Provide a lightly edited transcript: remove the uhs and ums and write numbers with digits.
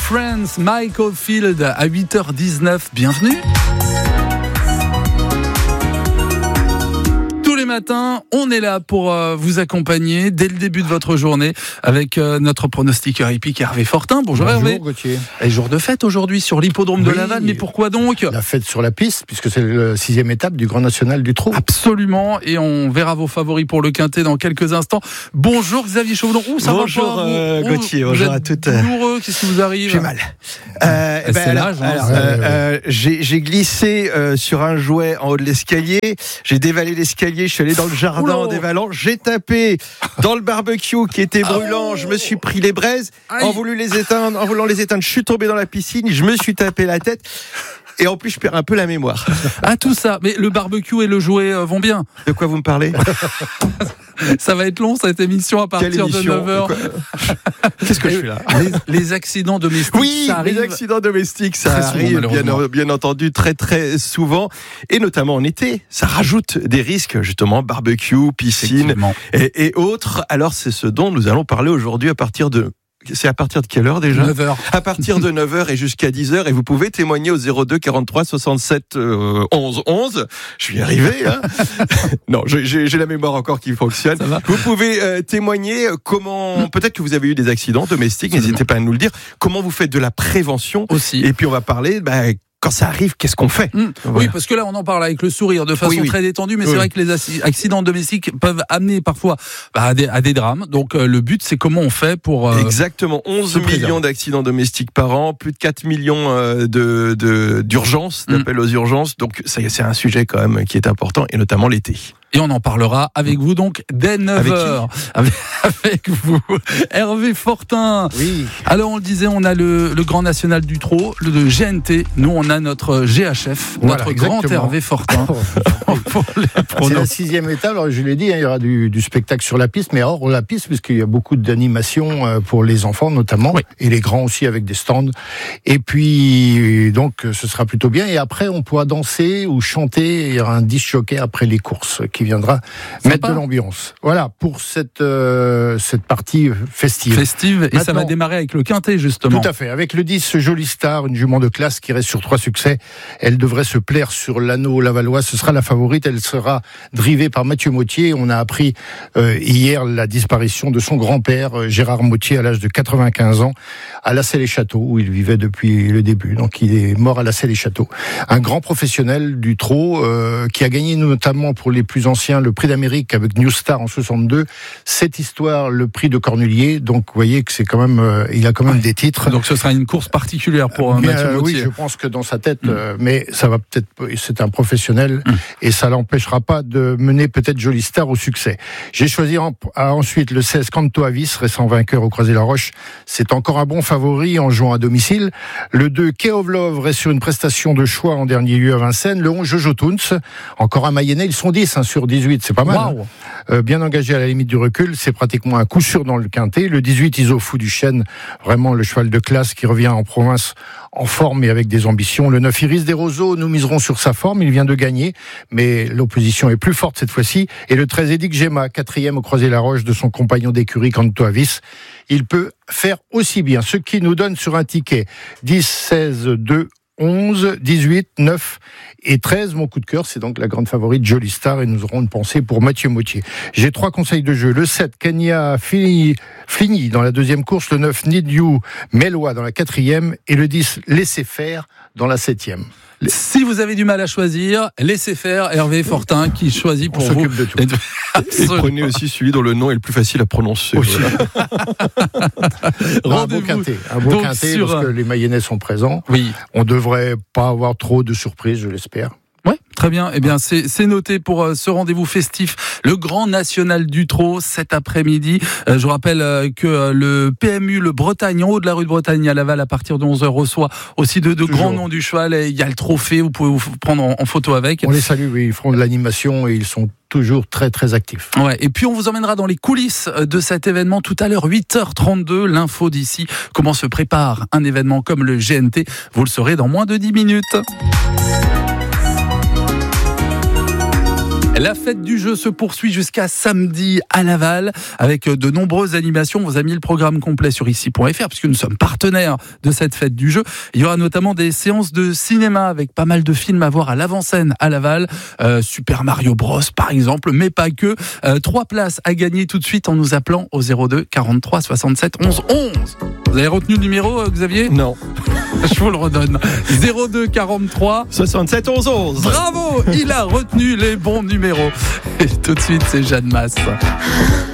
Friends, Mike Oldfield à 8h19. Bienvenue. Matin, on est là pour vous accompagner dès le début de votre journée avec notre pronostiqueur hippique Hervé Fortin. Bonjour Hervé. Bonjour Gauthier. Et jour de fête aujourd'hui sur l'hippodrome de Laval, mais pourquoi donc ? La fête sur la piste, puisque c'est la 6e étape du Grand National du Trot. Absolument, et on verra vos favoris pour le Quintet dans quelques instants. Bonjour Xavier Chauvelon. Bonjour Gauthier, bonjour à toutes. Douloureux, qu'est-ce qui vous arrive ? J'ai mal. C'est l'âge. J'ai glissé sur un jouet en haut de l'escalier, j'ai dévalé l'escalier, je suis allé dans le jardin en dévalant, j'ai tapé dans le barbecue qui était brûlant, je me suis pris les braises, en voulant les éteindre, je suis tombé dans la piscine, je me suis tapé la tête. Et en plus, je perds un peu la mémoire. Ah, tout ça. Mais le barbecue et le jouet vont bien. De quoi vous me parlez ? Ça va être long, cette émission, à partir de 9h. Qu'est-ce que je fais là ? Les accidents domestiques, oui, ça arrive. Les accidents domestiques, ça arrive, bien entendu, très très souvent. Et notamment en été. Ça rajoute des risques, justement, barbecue, piscine et autres. Alors, c'est ce dont nous allons parler aujourd'hui C'est à partir de quelle heure déjà ? 9h. À partir de 9h et jusqu'à 10h. Et vous pouvez témoigner au 02 43 67 11 11. Je suis arrivé, hein. Non, j'ai la mémoire encore qui fonctionne. Vous pouvez témoigner peut-être que vous avez eu des accidents domestiques, n'hésitez pas à nous le dire. Comment vous faites de la prévention aussi. Et puis on va parler, quand ça arrive, qu'est-ce qu'on fait ? Voilà. Oui, parce que là, on en parle avec le sourire de façon très détendue, mais c'est vrai que les accidents domestiques peuvent amener parfois à des drames. Donc, le but, c'est comment on fait pour... Exactement, 11 millions d'accidents domestiques par an, plus de 4 millions d'urgences, d'appels aux urgences. Donc, c'est un sujet quand même qui est important, et notamment l'été. Et on en parlera avec vous donc dès 9h. Avec vous, Hervé Fortin. Oui. Alors on le disait, on a le Grand National du Trot, le GNT. Nous on a notre GHF, notre grand Hervé Fortin. C'est la 6e étape. Alors je l'ai dit, il y aura du spectacle sur la piste, mais hors la piste, puisqu'il y a beaucoup d'animations pour les enfants notamment, et les grands aussi avec des stands. Et puis donc ce sera plutôt bien. Et après on pourra danser ou chanter. Il y aura un disc jockey après les courses qui viendra mettre de l'ambiance. Voilà pour cette partie festive. Maintenant, et ça va démarrer avec le Quintet justement. Tout à fait, avec le 10 Jolie Star, une jument de classe qui reste sur 3 succès. Elle devrait se plaire sur l'anneau lavallois. Ce sera la favorite. Elle sera drivée par Mathieu Mottier. On a appris hier la disparition de son grand-père Gérard Mottier à l'âge de 95 ans à La Celle-et-Château où il vivait depuis le début. Donc il est mort à La Celle-et-Château. Un grand professionnel du trot qui a gagné notamment pour les plus ancien, le prix d'Amérique avec New Star en 62. Cette histoire, le prix de Cornulier. Donc, vous voyez que c'est quand même, il a quand même des titres. Donc, ce sera une course particulière pour Mathieu Mottier. Oui, je pense que dans sa tête, mais ça va peut-être, c'est un professionnel et ça l'empêchera pas de mener peut-être Jolie Star au succès. J'ai choisi ensuite le 16 Canto Avis, récent vainqueur au Croisé-la-Roche. C'est encore un bon favori en jouant à domicile. Le 2 Key of Love reste sur une prestation de choix en dernier lieu à Vincennes. Le 11 Jojo Toons, encore un Mayennais, ils sont 10 sur 18, c'est pas mal. Wow. Bien engagé à la limite du recul, c'est pratiquement un coup sûr dans le Quintet. Le 18 Iso Fou du Chêne, vraiment le cheval de classe qui revient en province en forme et avec des ambitions. Le 9 Iris des Roseaux, nous miserons sur sa forme, il vient de gagner, mais l'opposition est plus forte cette fois-ci. Et le 13 Edic Gemma, 4e au Croisé-la-Roche de son compagnon d'écurie Canto Avis. Il peut faire aussi bien, ce qui nous donne sur un ticket 10, 16, 2, 11, 18, 9 et 13. Mon coup de cœur, c'est donc la grande favorite Jolie Star et nous aurons une pensée pour Mathieu Mottier. J'ai 3 conseils de jeu. Le 7, Kenya Fligny dans la 2e course. Le 9, Need You Melois dans la 4e. Et le 10, Laissez faire dans la 7e. Si vous avez du mal à choisir, laissez faire Hervé Fortin qui choisit pour vous. On s'occupe de tout. Et prenez aussi celui dont le nom est le plus facile à prononcer. Un beau quintet, parce que les Mayennais sont présents. Oui. On devrait pas avoir trop de surprises, je l'espère. Ouais, très bien. Eh bien, c'est noté pour ce rendez-vous festif, le Grand National du Trot, cet après-midi. Je vous rappelle que le PMU, le Bretagne, en haut de la rue de Bretagne à Laval, à partir de 11h, reçoit aussi de grands noms du cheval. Et il y a le trophée, vous pouvez vous prendre en photo avec. On les salue, oui, ils feront de l'animation et ils sont toujours très très actifs. Ouais, et puis on vous emmènera dans les coulisses de cet événement tout à l'heure, 8h32, l'info d'ici. Comment se prépare un événement comme le GNT, vous le saurez dans moins de 10 minutes. La fête du jeu se poursuit jusqu'à samedi à Laval avec de nombreuses animations. On vous a mis le programme complet sur ici.fr puisque nous sommes partenaires de cette fête du jeu. Il y aura notamment des séances de cinéma avec pas mal de films à voir à l'avant-scène à Laval. Super Mario Bros par exemple, mais pas que. 3 places à gagner tout de suite en nous appelant au 02 43 67 11 11. Vous avez retenu le numéro, Xavier ? Non. Je vous le redonne. 02 43 67 11 11. Bravo, il a retenu les bons numéros. Et tout de suite, c'est Jeanne Masse.